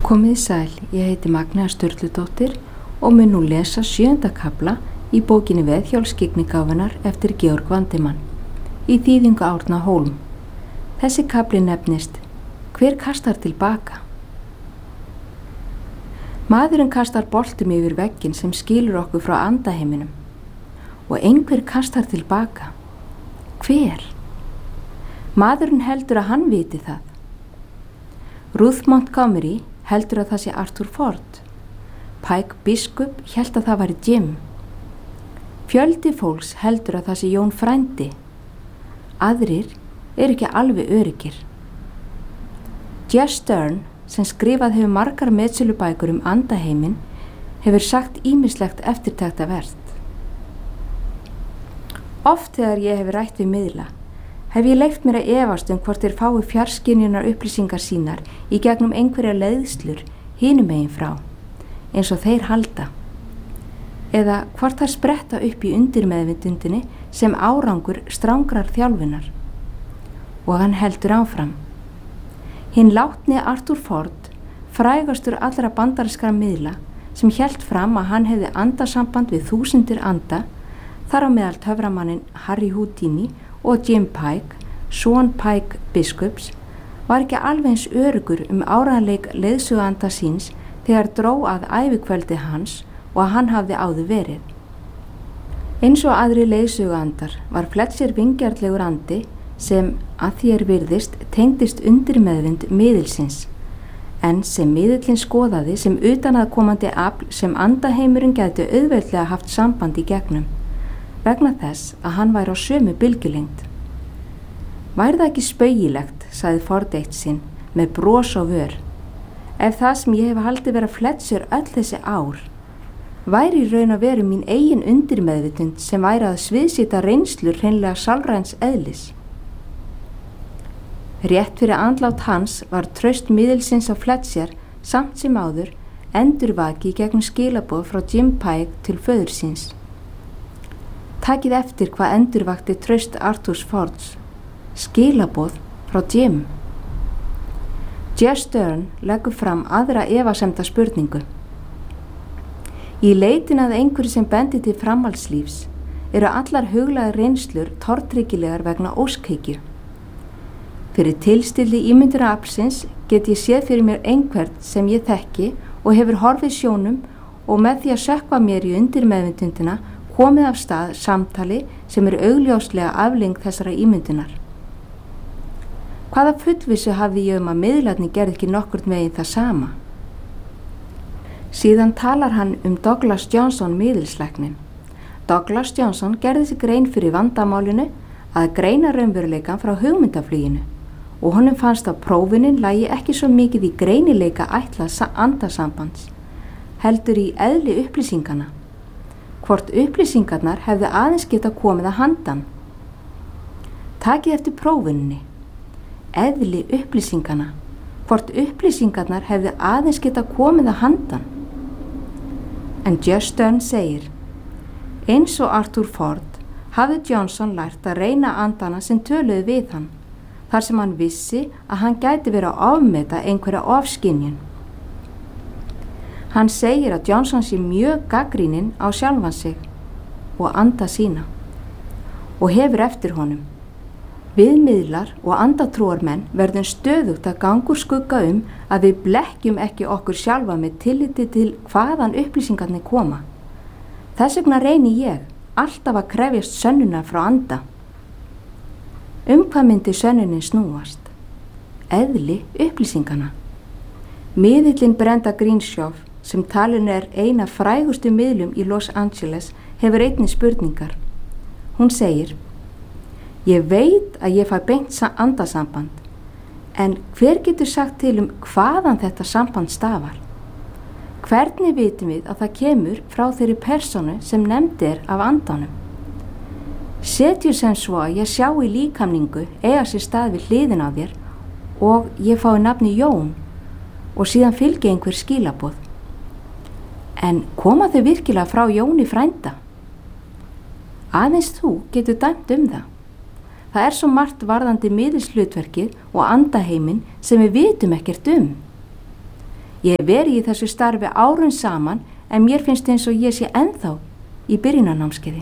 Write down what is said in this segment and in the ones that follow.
Komið sæl, ég heiti Magnea Sturludóttir og mun nú lesa 7. kafla í bókinni Veðhjólsskyggnigáfunnar eftir Georg Vandemann í þýðingu Árna Hólm. Þessi kafli nefnist Hver kastar tilbaka? Maðurinn kastar boltum yfir vegginn sem skilur okkur frá andaheiminum og einhver kastar tilbaka. Hver? Maðurinn heldur að hann viti það. Ruth Montgomery heldur að það sé Arthur Ford. Pike biskup hélt að það væri Jim. Fjöldi fólks heldur að það sé Jón frændi. Aðrir ekki alveg öruggir. Jess Stern, sem skrifað hefur margar metsölubækur andaheimin, hefur sagt ýmislegt eftirtektarvert. Oft þegar ég hef rætt við miðla, hef ég leyft mér að efast hvort þeir fái fjarskynjunar upplýsingar sínar í gegnum einhverja leiðslur hinum megin frá, eins og þeir halda, eða hvort það spretta upp í undirmeðvitundinni sem árangur strangrar þjálfunar. Og hann heldur áfram. Hinn látni Arthur Ford, frægastur allra bandarískra miðla, sem hélt fram að hann hefði andasamband við þúsundir anda, þar á meðal töframannin Harry Houdini og Jim Pike, son Pike biskups, var ekki alveg eins öruggur áreiðanleik leiðsöguanda síns þegar dró að ævikveldi hans og að hann hafði áður verið. Eins og aðri leiðsöguandar var Fletcher vingjarnlegur andi sem að því virðist tengdist undirmeðvind miðilsins, en sem miðillinn skoðaði sem utanaðkomandi afl sem andaheimurinn gæti auðveldlega haft samband í gegnum, vegna þess að hann væri á sömu bylgjulengd. Væri það ekki spaugilegt, sagði Ford eitt sinn með bros á vör, ef það sem ég hef haldið vera Fletcher öll þessi ár væri í raun að veru mín eigin undirmeðvitund sem væri að sviðsýta reynslur hreinlega sálræns eðlis. Rétt fyrir andlát hans var traust miðilsins á Fletcher samt sem áður endurvaki gegnum skilaboð frá Jim Pike til föður síns. Takið eftir hvað endurvakti traust Arthur Fords, skilaboð frá Jim. Jess Stern leggur fram aðra efasemda spurningu. Í leitin að einhverju sem bendi til framhaldslífs eru allar huglægar reynslur tortryggilegar vegna óskhyggju. Fyrir tilstilli ímyndunaraflsins get ég séð fyrir mér einhvern sem ég þekki og hefur horfið sjónum og með því að sökkva mér í undirmeðvitundina komið af stað samtali sem augljóslega afleiðing þessara ímyndunar. Hvaða fullvissu hafði ég að miðlarnir gerði ekki nokkurn veginn það sama? Síðan talar hann Douglas Johnson miðilslæknin. Douglas Johnson gerði sig grein fyrir vandamálinu að greina raunveruleikann frá hugmyndafluginu og honum fannst að prófunin lægi ekki svo mikið í greinileika ætlað andasambands, heldur í eðli upplýsingana, hvort upplýsingarnar hefðu aðeins geta komið að handan. Takið eftir prófuninni, eðli upplýsingana, hvort upplýsingarnar hefðu aðeins geta komið að handan. En Jess Stern segir, eins og Arthur Ford hafði Johnson lært að reyna andana sem töluðu við hann, þar sem hann vissi að hann gæti verið að ofmeta einhverja ofskynjun. Hann segir að Johnson sé mjög gagnrýninn á sjálfan sig og anda sína og hefur eftir honum. Við miðlar og andatrúarmenn verðum stöðugt að ganga úr skugga að við blekkjum ekki okkur sjálfa með tilliti til hvaðan upplýsingarnir koma. Þess vegna reyni ég alltaf að krefjast sönnunar frá anda. Hvað myndi sönnunin snúast? Eðli upplýsingana. Miðillinn Brenda Greenshof, sem talin eina frægustu miðlum í Los Angeles, hefur einnig spurningar. Hún segir, ég veit að ég fæ beint andasamband, en hver getur sagt til hvaðan þetta samband stafar? Hvernig vitum við að það kemur frá þeirri persónu sem nefnd af andanum? Setjum sem svo að ég sjá í líkamningu eiga sér stað við hliðin á þér og ég fái nafni Jón og síðan fylgi einhver skilaboð. En koma þau virkilega frá Jóni frænda? Aðeins þú getur dæmt það. Það svo margt varðandi miðilshlutverkið og andaheiminn sem við vitum ekkert Ég hef verið í þessu starfi árum saman en mér finnst eins og ég sé ennþá í byrjunarnámskeiði.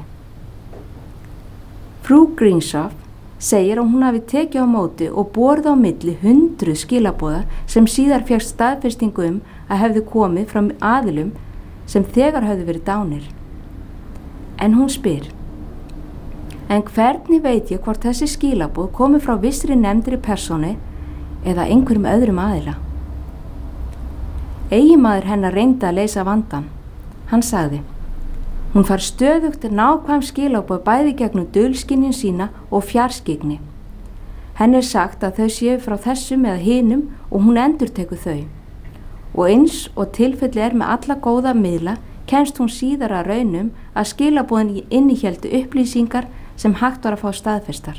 Frú Greenshaw segir að hún hafi tekið á móti og borið á milli 100 skilaboða sem síðar fékk staðfestingu að hefðu komið frá aðilum sem þegar höfðu verið dánir. En hún spyr: en hvernig veit ég hvort þessi skilaboð komi frá vissri nefndri persónu eða einhverjum öðrum aðila? Eiginmaður hennar reyndi að leysa vandann. Hann sagði: hún fær stöðugt nákvæm skilaboð bæði gegnum dulskynjun sína og fjarskygni. Henni sagt að þau séu frá þessum eða hinum og hún endurtekur þau. Og eins og tilfelli með alla góða miðla kemst hún síðar að raunum að skilaboðin innihéldu upplýsingar sem hægt var að fá staðfestar.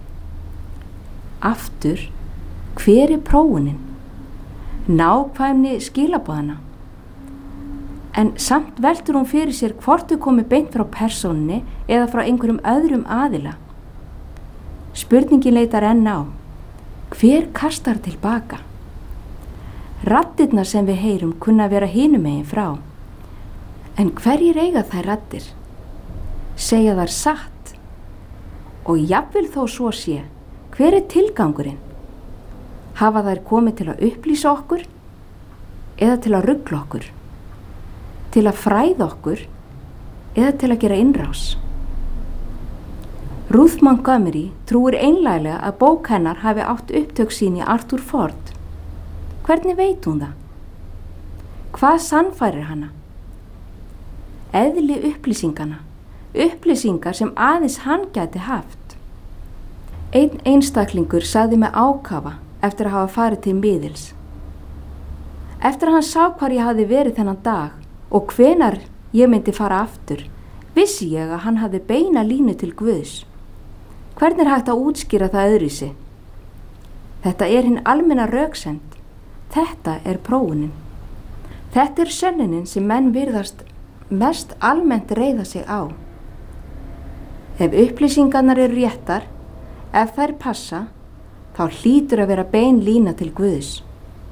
Aftur, hver prófunin? Nákvæmni skilaboðana. En samt veltur hún fyrir sér hvort þau komi beint frá persónunni eða frá einhverjum öðrum aðila. Spurningin leitar enn á: hver kastar tilbaka? Raddirnar sem við heyrum kunna vera hinum megin frá. En hverjir eiga þær raddir? Segja þær satt? Og jafnvel þó svo sé, hver tilgangurinn? Hafa þær komið til að upplýsa okkur eða til að rugla okkur? Til að fræða okkur eða til að gera innrás? Ruth Montgomery trúir einlæglega að bók hennar hafi átt upptök sín í Arthur Ford. Hvernig veit hún það? Hvað sannfærir hana? Eðli upplýsingana, upplýsingar sem aðeins hann gæti haft. Einn einstaklingur sagði með ákafa eftir að hafa farið til miðils: eftir að hann sá hvar ég hafði verið þennan dag og hvenar ég myndi fara aftur, vissi ég að hann hafði beina línu til Guðs. Hvernig hægt að útskýra það öðruvísi? Þetta hin almenna röksemd. Þetta prófunin. Þetta sönnunin sem menn virðast mest almennt reiða sig á. Ef upplýsingarnar eru réttar, ef þær passa, þá hlýtur að vera bein lína til Guðs.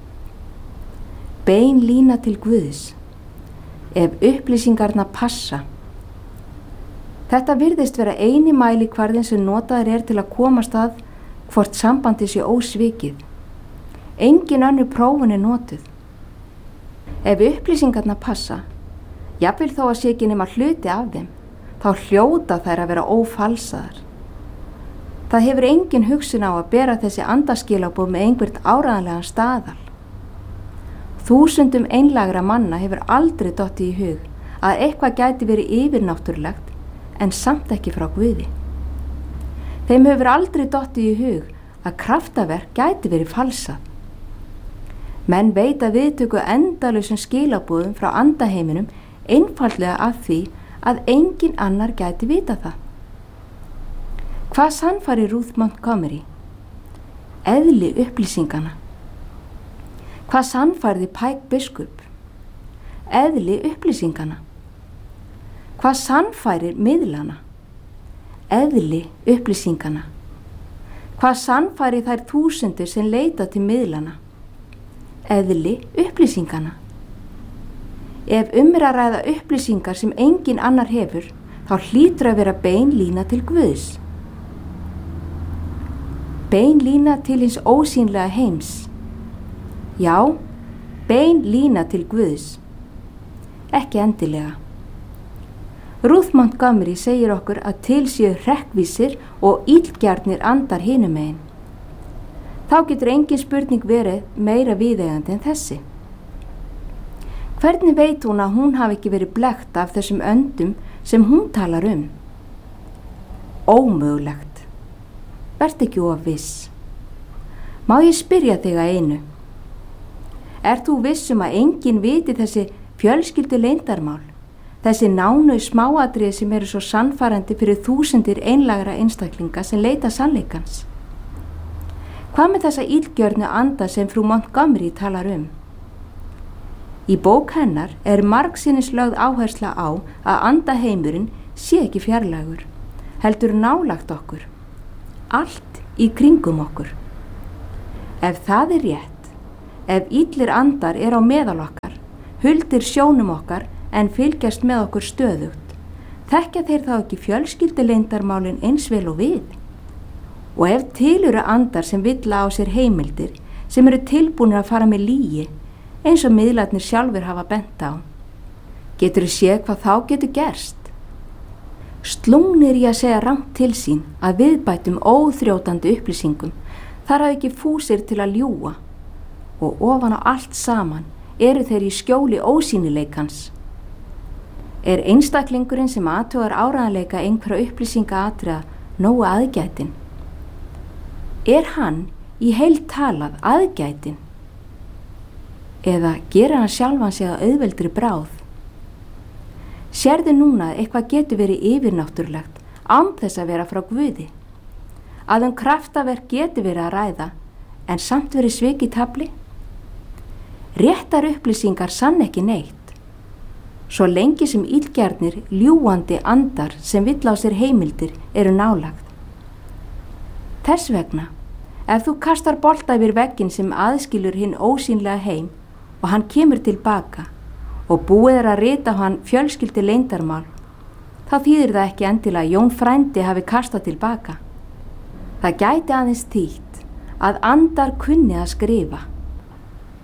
Bein lína til Guðs. Ef upplýsingarnar passa. Þetta virðist vera eini mælikvarðinn sem notaður til að komast að hvort sambandi sé ósvikið. Engin önnur prófun notuð. Ef upplýsingarnar passa, jafnvel þó að sé ekki nema hluti af þeim, þá hljóta þær að vera ófalsaðar. Það hefur engin hugsun á að bera þessi andaskilaboð með einhvert áreiðanlegan staðal. Þúsundum einlægra manna hefur aldrei dottið í hug að eitthvað gæti verið yfirnáttúrulegt en samt ekki frá Guði. Þeim hefur aldrei dottið í hug að kraftaverk gæti verið falsað. Menn veita viðtöku endalausum skilaboðum frá andaheiminum einfaldlega af því að engin annar gæti vita það. Hvað sannfærir Ruth Montgomery? Eðli upplýsingana. Hvað sannfærði Pike biskup? Eðli upplýsingana. Hvað sannfærir miðlana? Eðli upplýsingana. Hvað sannfærir þær þúsundir sem leita til miðlana? Eðli upplýsingana. Ef að ræða upplýsingar sem engin annar hefur, þá hlýtur að vera bein lína til Guðs. Bein lína til hins ósýnlega heims. Já, bein lína til Guðs. Ekki endilega. Ruth Montgomery segir okkur að til séu hrekkvísir og illgjarnir andar hinum megin. Þá getur engin spurning verið meira viðeigandi en þessi. Hvernig veit hún að hún hafi ekki verið blekkt af þessum öndum sem hún talar um? Ómögulegt. Vertu ekki of viss. Má ég spyrja þig að einu? Þú viss að enginn viti þessi fjölskyldu leyndarmál, þessi nánu smáatriði sem eru svo sannfærandi fyrir þúsundir einlægra einstaklinga sem leita sannleikans? Hvað með þessa illgjörnu anda sem frú Montgomery talar um? Í bók hennar margsinnis lögð áhersla á að andaheimurinn sé ekki fjarlægur, heldur nálægt okkur, allt í kringum okkur. Ef það rétt, Ef illir andar á meðal okkar, huldir sjónum okkar en fylgjast með okkur stöðugt, þekkja þeir þá ekki fjölskylduleyndarmálin eins vel og við? Og ef til eru andar sem villa á sér heimildir, sem eru tilbúnir að fara með lygi, eins og miðlarnir sjálfur hafa bent á, geturðu séð hvað þá getur gerst? Slungnir í að segja rangt til sín að viðbættum óþrjótandi upplýsingum, þar hafa ekki fúsir til að ljúga, og ofan á allt saman eru þeir í skjóli ósýnileikans. Er einstaklingurinn sem athugar áreiðanleika einhverja upplýsingaatriða nógu aðgætinn? Er hann í heild talað aðgætinn? Eða gerir hann sjálfan sig að auðveldri bráð? Sérðu núna að eitthvað getur verið yfirnáttúrulegt án þess að vera frá Guði? Að kraftaverk getur verið að ræða en samt verið svik í tafli? Réttar upplýsingar sann ekki neitt. Svo lengi sem illgjarnir, ljúgandi andar sem vill á sér heimildir eru nálagt. Þess vegna, ef þú kastar bolta yfir vegginn sem aðskilur hinn ósýnlega heim og hann kemur tilbaka og búið að rita hann fjölskyldu leyndarmál, þá þýðir það ekki endilega að Jón frændi hafi kastað tilbaka. Það gæti aðeins þýtt að andar kunni að skrifa.